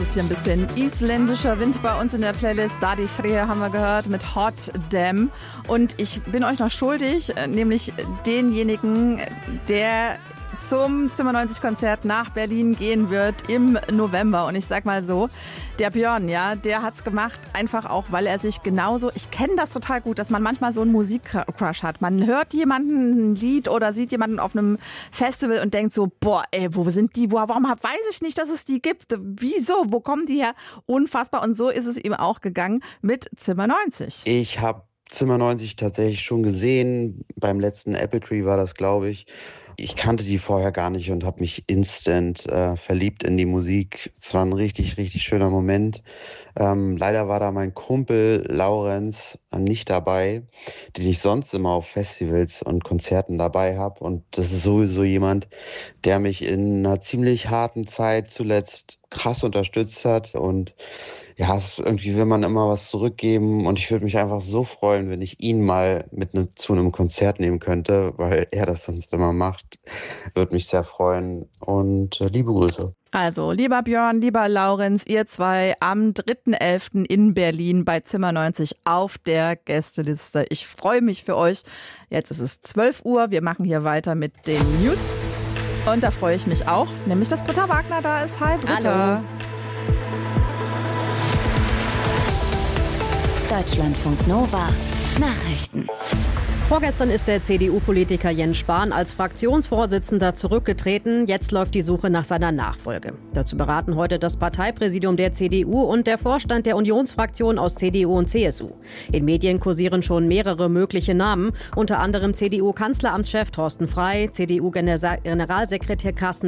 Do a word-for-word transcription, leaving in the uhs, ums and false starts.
Es ist hier ein bisschen isländischer Wind bei uns in der Playlist. Daði Freyr haben wir gehört mit Hot Damn. Und ich bin euch noch schuldig, nämlich denjenigen, der zum Zimmer neunzig Konzert nach Berlin gehen wird im November. Und ich sag mal so, der Björn, ja, der hat's gemacht, einfach auch, weil er sich genauso, ich kenne das total gut, dass man manchmal so einen Musikcrush hat. Man hört jemanden ein Lied oder sieht jemanden auf einem Festival und denkt so, boah, ey, wo sind die? Wo, warum hab, weiß ich nicht, dass es die gibt? Wieso? Wo kommen die her? Unfassbar. Und so ist es ihm auch gegangen mit Zimmer neunzig. Ich habe Zimmer neunzig tatsächlich schon gesehen. Beim letzten Apple Tree war das, glaube ich. Ich kannte die vorher gar nicht und habe mich instant äh, verliebt in die Musik. Es war ein richtig, richtig schöner Moment. Ähm, leider war da mein Kumpel Laurenz nicht dabei, den ich sonst immer auf Festivals und Konzerten dabei habe. Und das ist sowieso jemand, der mich in einer ziemlich harten Zeit zuletzt krass unterstützt hat. Und ja, es ist irgendwie will man immer was zurückgeben. Und ich würde mich einfach so freuen, wenn ich ihn mal mit ne, zu einem Konzert nehmen könnte, weil er das sonst immer macht. Würde mich sehr freuen. Und äh, liebe Grüße. Also, lieber Björn, lieber Laurenz, ihr zwei am dritten elften in Berlin bei Zimmer neunzig auf der Gästeliste. Ich freue mich für euch. Jetzt ist es zwölf Uhr. Wir machen hier weiter mit den News. Und da freue ich mich auch, nämlich dass Britta Wagner da ist. Hi, Britta. Hallo. Deutschlandfunk Nova Nachrichten. Vorgestern ist der C D U-Politiker Jens Spahn als Fraktionsvorsitzender zurückgetreten. Jetzt läuft die Suche nach seiner Nachfolge. Dazu beraten heute das Parteipräsidium der C D U und der Vorstand der Unionsfraktion aus C D U und C S U. In Medien kursieren schon mehrere mögliche Namen, unter anderem C D U-Kanzleramtschef Thorsten Frey, C D U-Generalsekretär Carsten